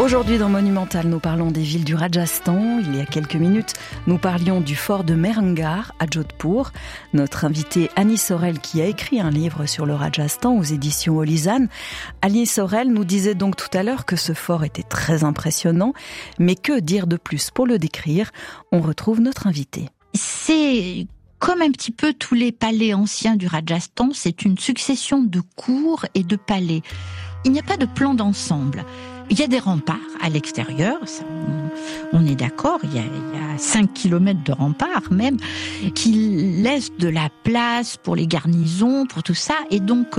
Aujourd'hui dans Monumental, nous parlons des villes du Rajasthan. Il y a quelques minutes, nous parlions du fort de Mehrangarh à Jodhpur. Notre invitée Annie Sorel, qui a écrit un livre sur le Rajasthan aux éditions Olizan. Annie Sorel nous disait donc tout à l'heure que ce fort était très impressionnant. Mais que dire de plus pour le décrire? On retrouve notre invitée. C'est comme un petit peu tous les palais anciens du Rajasthan, c'est une succession de cours et de palais. Il n'y a pas de plan d'ensemble. Il y a des remparts à l'extérieur, ça, on est d'accord, il y a 5 kilomètres de remparts même, qui laissent de la place pour les garnisons, pour tout ça, et donc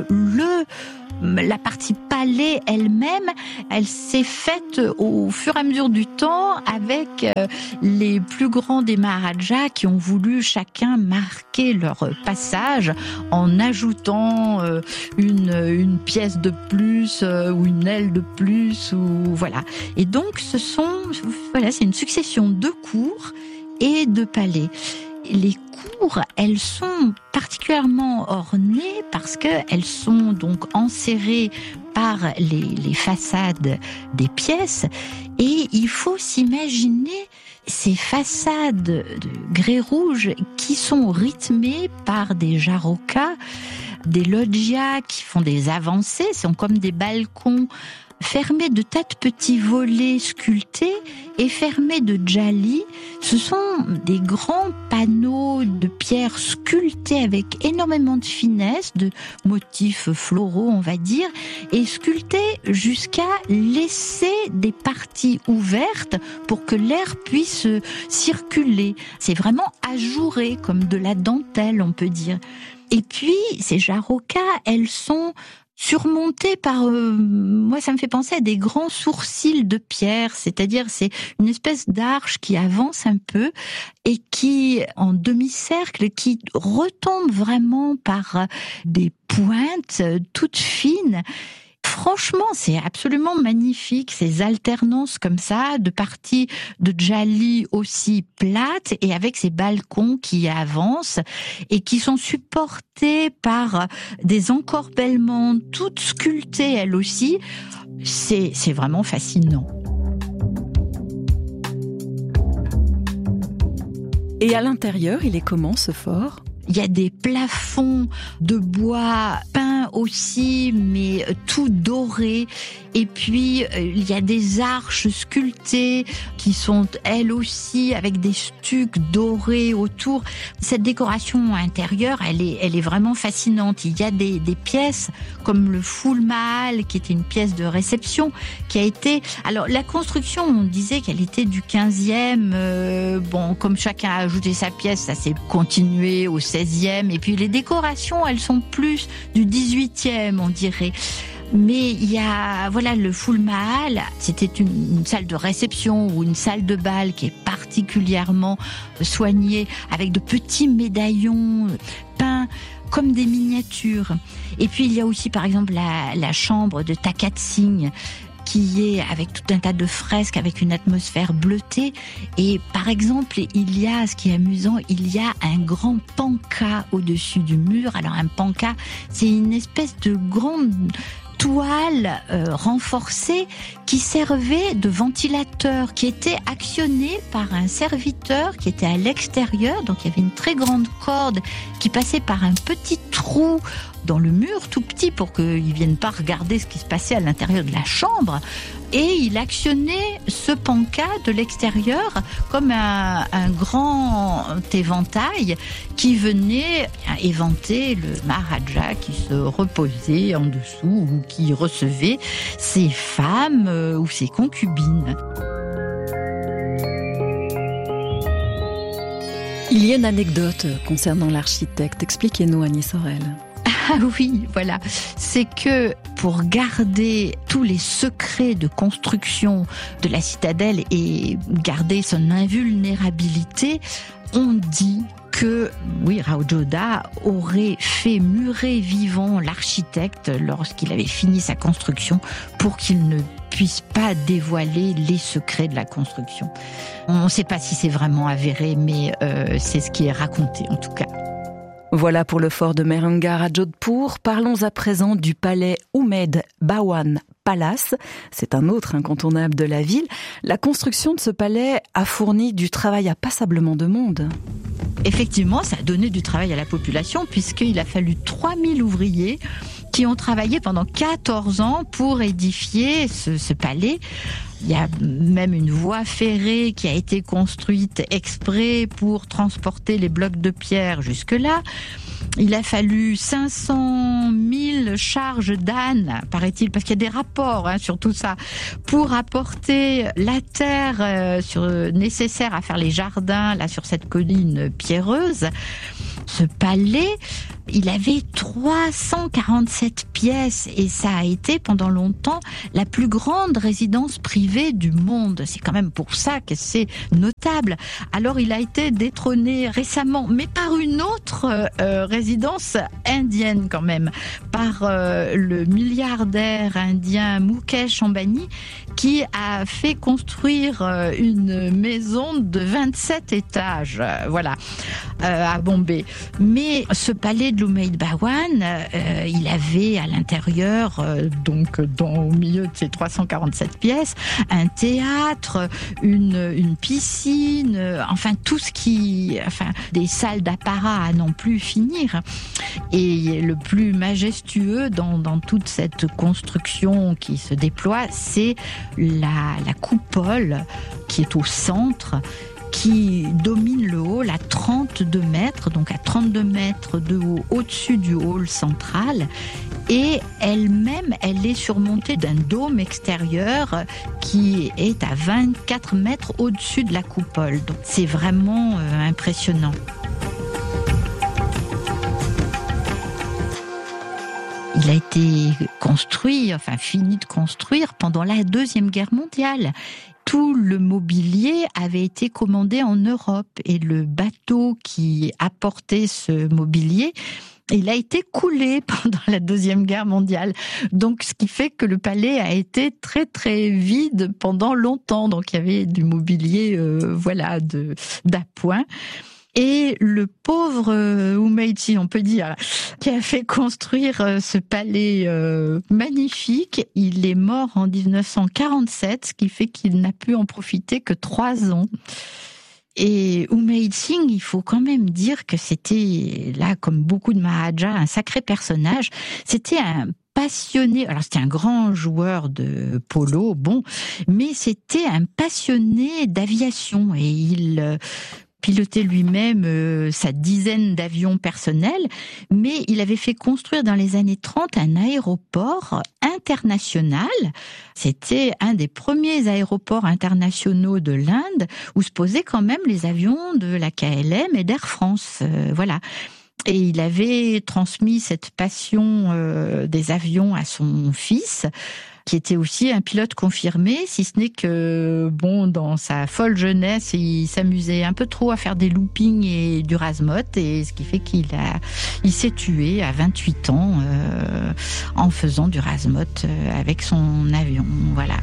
la partie palais elle-même, elle s'est faite au fur et à mesure du temps avec les plus grands des Maharajas qui ont voulu chacun marquer leur passage en ajoutant une pièce de plus ou une aile de plus ou voilà. Et donc c'est une succession de cours et de palais. Les cours, elles sont particulièrement ornées parce qu'elles sont donc enserrées par les façades des pièces et il faut s'imaginer ces façades de grès rouge qui sont rythmées par des jarokas, des loggias qui font des avancées, sont comme des balcons fermés de tas de petits volets sculptés et fermés de djali. Ce sont des grands panneaux de pierre sculptés avec énormément de finesse, de motifs floraux, on va dire, et sculptés jusqu'à laisser des parties ouvertes pour que l'air puisse circuler. C'est vraiment ajouré, comme de la dentelle, on peut dire. Et puis, ces jarokas, elles sont surmontées par, moi ça me fait penser à des grands sourcils de pierre, c'est-à-dire c'est une espèce d'arche qui avance un peu et qui, en demi-cercle, qui retombe vraiment par des pointes toutes fines. Franchement, c'est absolument magnifique, ces alternances comme ça, de parties de djali aussi plates et avec ces balcons qui avancent et qui sont supportés par des encorbellements toutes sculptées elles aussi. C'est vraiment fascinant. Et à l'intérieur, il est comment ce fort ? Il y a des plafonds de bois peints aussi, mais tout doré. Et puis, il y a des arches sculptées qui sont, elles aussi, avec des stucs dorés autour. Cette décoration intérieure, elle est vraiment fascinante. Il y a des pièces comme le Phul Mahal, qui était une pièce de réception, qui a été... Alors, la construction, on disait qu'elle était du 15e. Comme chacun a ajouté sa pièce, ça s'est continué au 16e. Et puis, les décorations, elles sont plus du 18e, on dirait. Mais il y a, le Phul Mahal, c'était une salle de réception ou une salle de bal qui est particulièrement soignée avec de petits médaillons peints comme des miniatures. Et puis il y a aussi par exemple la chambre de Takhat Singh, qui est avec tout un tas de fresques, avec une atmosphère bleutée. Et par exemple, il y a, ce qui est amusant, il y a un grand panka au-dessus du mur. Alors un panka, c'est une espèce de grande toile renforcée qui servait de ventilateur, qui était actionné par un serviteur qui était à l'extérieur. Donc il y avait une très grande corde qui passait par un petit trou dans le mur, tout petit, pour qu'ils ne viennent pas regarder ce qui se passait à l'intérieur de la chambre. Et il actionnait ce panka de l'extérieur comme un grand éventail qui venait éventer le Maharaja qui se reposait en dessous ou qui recevait ses femmes ou ses concubines. Il y a une anecdote concernant l'architecte. Expliquez-nous, Annie Sorel. Ah oui, voilà. C'est que pour garder tous les secrets de construction de la citadelle et garder son invulnérabilité, on dit que Rao Jodha aurait fait murer vivant l'architecte lorsqu'il avait fini sa construction pour qu'il ne puisse pas dévoiler les secrets de la construction. On ne sait pas si c'est vraiment avéré, mais c'est ce qui est raconté en tout cas. Voilà pour le fort de Mehrangarh à Jodhpur. Parlons à présent du palais Umed Bhawan Palace. C'est un autre incontournable de la ville. La construction de ce palais a fourni du travail à passablement de monde. Effectivement, ça a donné du travail à la population puisqu'il a fallu 3000 ouvriers qui ont travaillé pendant 14 ans pour édifier ce palais. Il y a même une voie ferrée qui a été construite exprès pour transporter les blocs de pierre jusque-là. Il a fallu 500 000 charges d'ânes, paraît-il, parce qu'il y a des rapports sur tout ça, pour apporter la terre nécessaire à faire les jardins là sur cette colline pierreuse. Ce palais, il avait 347 pièces et ça a été pendant longtemps la plus grande résidence privée du monde. C'est quand même pour ça que c'est notable. Alors il a été détrôné récemment, mais par une autre résidence indienne quand même, par le milliardaire indien Mukesh Ambani, qui a fait construire une maison de 27 étages, à Bombay. Mais ce palais de l'Umayyad Bhawan, il avait à l'intérieur, au milieu de ces 347 pièces, un théâtre, une piscine, des salles d'apparat à n'en plus finir. Et le plus majestueux dans toute cette construction qui se déploie, c'est la coupole qui est au centre, qui domine le hall à 32 mètres, donc à 32 mètres de haut au-dessus du hall central. Et elle-même, elle est surmontée d'un dôme extérieur qui est à 24 mètres au-dessus de la coupole. Donc c'est vraiment impressionnant. Il a été fini de construire pendant la Deuxième Guerre mondiale. Tout le mobilier avait été commandé en Europe et le bateau qui apportait ce mobilier, il a été coulé pendant la Deuxième Guerre mondiale. Donc, ce qui fait que le palais a été très, très vide pendant longtemps. Donc, il y avait du mobilier, d'appoint. Et le pauvre Umayyad, on peut dire, qui a fait construire ce palais magnifique, il est mort en 1947, ce qui fait qu'il n'a pu en profiter que 3 ans. Et Umayyad Singh, il faut quand même dire que c'était, là, comme beaucoup de Maharajas, un sacré personnage. C'était un passionné, alors c'était un grand joueur de polo, mais c'était un passionné d'aviation et il pilotait lui-même sa dizaine d'avions personnels, mais il avait fait construire dans les années 30 un aéroport international. C'était un des premiers aéroports internationaux de l'Inde où se posaient quand même les avions de la KLM et d'Air France. Et il avait transmis cette passion des avions à son fils, qui était aussi un pilote confirmé, si ce n'est que, dans sa folle jeunesse, il s'amusait un peu trop à faire des loopings et du razmot, et ce qui fait qu'il s'est tué à 28 ans en faisant du razmot avec son avion, voilà.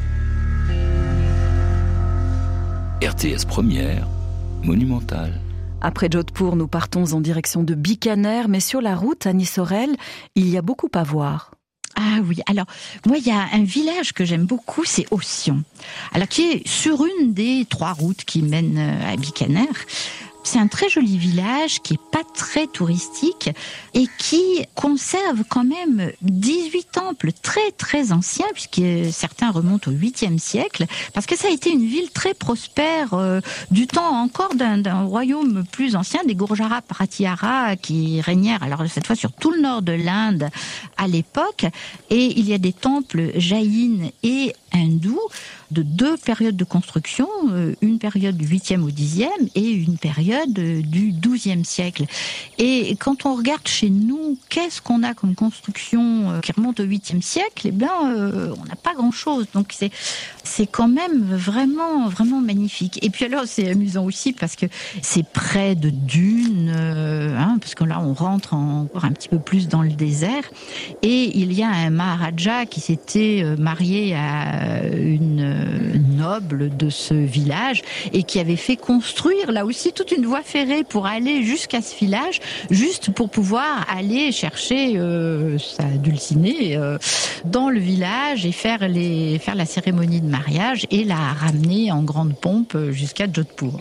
RTS Première, Monumental. Après Jodhpur, nous partons en direction de Bikaner, mais sur la route, Annie Sorel, il y a beaucoup à voir. Ah oui, alors moi il y a un village que j'aime beaucoup, c'est Ossion, alors qui est sur une des 3 routes qui mènent à Bikaner. C'est un très joli village qui est pas très touristique et qui conserve quand même 18 temples très très anciens, puisque certains remontent au 8e siècle, parce que ça a été une ville très prospère du temps encore d'un royaume plus ancien, des Gurjara Pratihara, qui régnèrent alors cette fois sur tout le nord de l'Inde à l'époque. Et il y a des temples jaïnes et hindous de 2 périodes de construction, une période du 8e au 10e et une période du 12e siècle. Et quand on regarde chez nous, qu'est-ce qu'on a comme construction qui remonte au 8e siècle, on n'a pas grand-chose. Donc c'est quand même vraiment, vraiment magnifique. Et puis alors, c'est amusant aussi parce que c'est près de dunes, parce que là, on rentre encore un petit peu plus dans le désert. Et il y a un Maharaja qui s'était marié à une nobles de ce village et qui avait fait construire là aussi toute une voie ferrée pour aller jusqu'à ce village, juste pour pouvoir aller chercher sa dulcinée dans le village et faire la cérémonie de mariage et la ramener en grande pompe jusqu'à Jodhpur.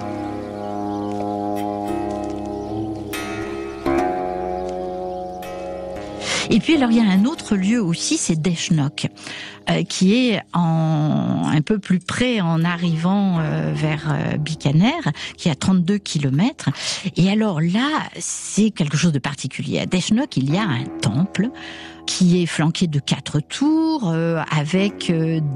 Et puis alors il y a un autre lieu aussi, c'est Deshnok, qui est un peu plus près en arrivant vers Bikaner, qui est à 32 kilomètres. Et alors là, c'est quelque chose de particulier. À Deshnok, il y a un temple qui est flanqué de 4 tours, avec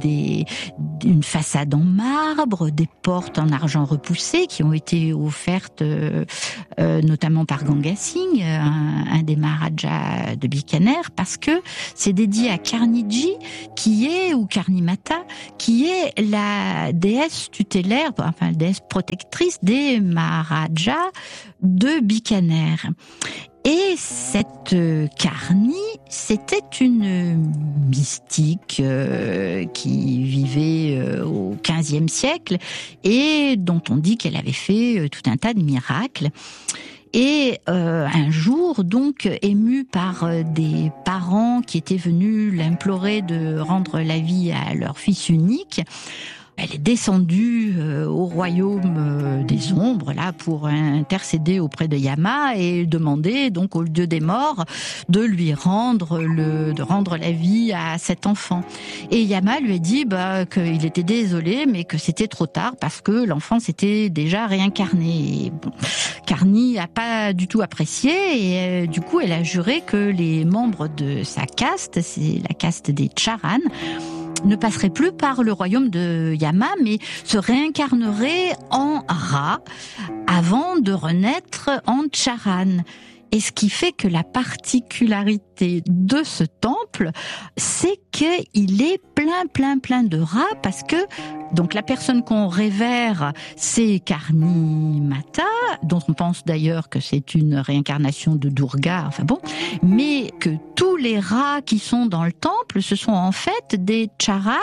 une façade en marbre, des portes en argent repoussé qui ont été offertes notamment par Ganga Singh, un des Maharajas de Bikaner, parce que c'est dédié à Karniji, ou Karnimata, qui est la déesse tutélaire, enfin la déesse protectrice des Maharajas de Bikaner. Et cette Karni, c'était une mystique qui vivait au XVe siècle et dont on dit qu'elle avait fait tout un tas de miracles. Et un jour, donc, émue par des parents qui étaient venus l'implorer de rendre la vie à leur fils unique, elle est descendue au royaume des ombres, là, pour intercéder auprès de Yama et demander, donc, au dieu des morts, de lui rendre la vie à cet enfant. Et Yama lui a dit, qu'il était désolé, mais que c'était trop tard parce que l'enfant s'était déjà réincarné. Et bon, Karni a pas du tout apprécié et du coup, elle a juré que les membres de sa caste, c'est la caste des Charan, ne passerait plus par le royaume de Yama, mais se réincarnerait en Ra avant de renaître en Charan. Et ce qui fait que la particularité de ce temple, c'est qu'il est plein de rats, parce que donc la personne qu'on révère, c'est Karnimata, dont on pense d'ailleurs que c'est une réincarnation de Durga, enfin bon, mais que tous les rats qui sont dans le temple, ce sont en fait des Charan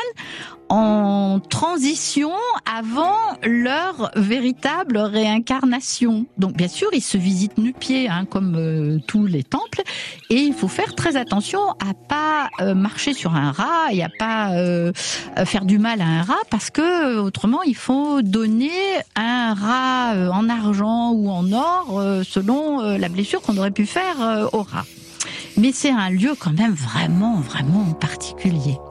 en transition avant leur véritable réincarnation. Donc bien sûr, ils se visitent nu-pieds, comme tous les temples, et il faut faire très attention à pas marcher sur un rat et à pas faire du mal à un rat, parce que autrement il faut donner un rat en argent ou en or selon la blessure qu'on aurait pu faire au rat. Mais c'est un lieu quand même vraiment particulier.